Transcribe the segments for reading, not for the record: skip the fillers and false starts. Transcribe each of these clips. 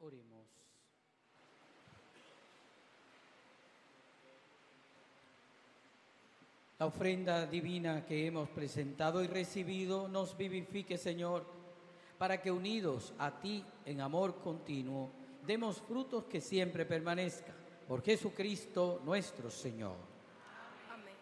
Oremos. La ofrenda divina que hemos presentado y recibido nos vivifique, Señor, para que unidos a ti en amor continuo, demos frutos que siempre permanezcan. Por Jesucristo nuestro Señor. Amén.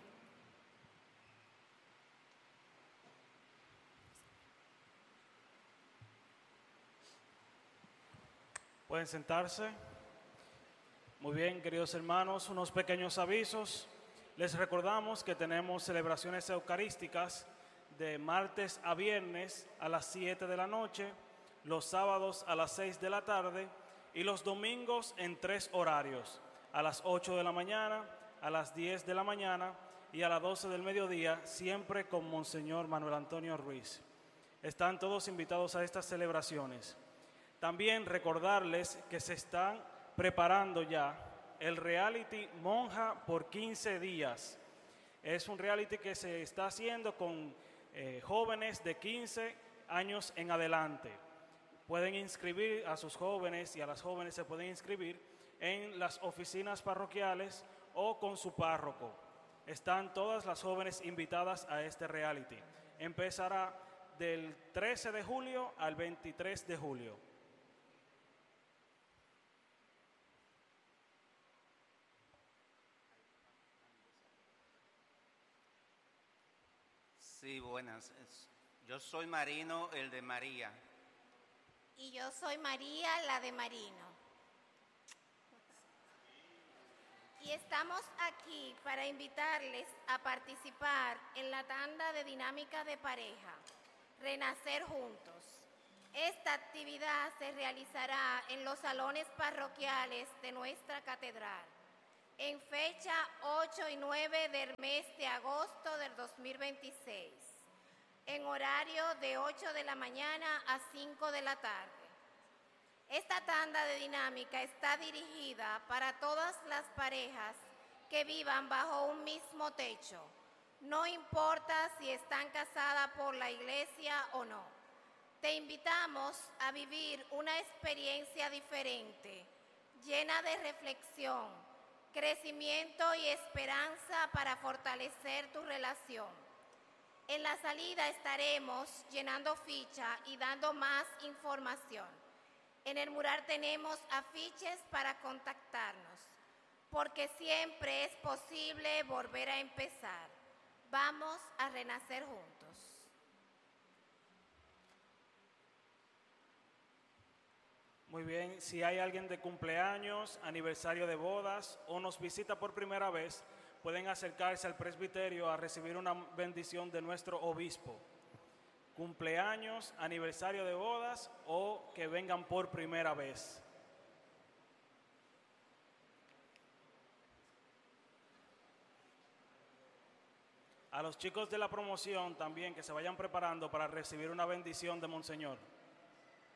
Pueden sentarse. Muy bien, queridos hermanos, unos pequeños avisos. Les recordamos que tenemos celebraciones eucarísticas de martes a viernes a las 7 de la noche, los sábados a las 6 de la tarde y los domingos en 3 horarios, a las 8 de la mañana, a las 10 de la mañana y a las 12 del mediodía, siempre con Monseñor Manuel Antonio Ruiz. Están todos invitados a estas celebraciones. También recordarles que se están preparando ya el reality Monja por 15 días. Es un reality que se está haciendo con jóvenes de 15 años en adelante. Pueden inscribir a sus jóvenes y a las jóvenes se pueden inscribir en las oficinas parroquiales o con su párroco. Están todas las jóvenes invitadas a este reality. Empezará del 13 de julio al 23 de julio. Sí, buenas. Yo soy Marino, el de María. Y yo soy María, la de Marino. Y estamos aquí para invitarles a participar en la tanda de dinámica de pareja, Renacer Juntos. Esta actividad se realizará en los salones parroquiales de nuestra catedral, en fecha 8 y 9 del mes de agosto del 2026, en horario de 8 de la mañana a 5 de la tarde. Esta tanda de dinámica está dirigida para todas las parejas que vivan bajo un mismo techo. No importa si están casadas por la iglesia o no. Te invitamos a vivir una experiencia diferente, llena de reflexión, crecimiento y esperanza para fortalecer tu relación. En la salida estaremos llenando ficha y dando más información. En el mural tenemos afiches para contactarnos, porque siempre es posible volver a empezar. Vamos a renacer juntos. Muy bien, si hay alguien de cumpleaños, aniversario de bodas o nos visita por primera vez, pueden acercarse al presbiterio a recibir una bendición de nuestro obispo. Cumpleaños, aniversario de bodas o que vengan por primera vez. A los chicos de la promoción también que se vayan preparando para recibir una bendición de Monseñor.